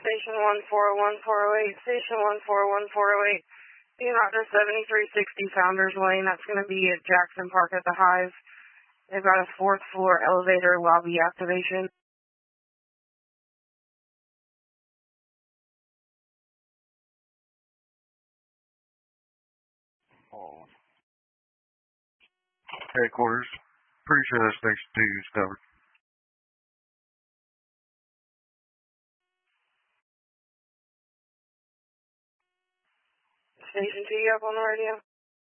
Station 141-408, Station 141-408. Be Roger 7360 Founders Lane. That's going to be at Jackson Park at the Hive. They've got a 4th floor elevator lobby activation. Oh. Headquarters. Pretty sure that Station 2 is covered. Station 2, you up on the radio?